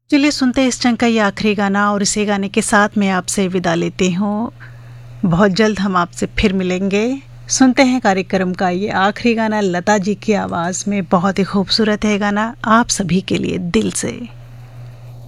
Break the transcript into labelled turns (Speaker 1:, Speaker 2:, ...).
Speaker 1: चलिए सुनते हैं इस चंग का ये आखिरी गाना, और इसी गाने के साथ मैं आपसे विदा लेती हूँ। बहुत जल्द हम आपसे फिर मिलेंगे। सुनते हैं कार्यक्रम का ये आखिरी गाना लता जी की आवाज़ में। बहुत ही खूबसूरत है गाना, आप सभी के लिए दिल से।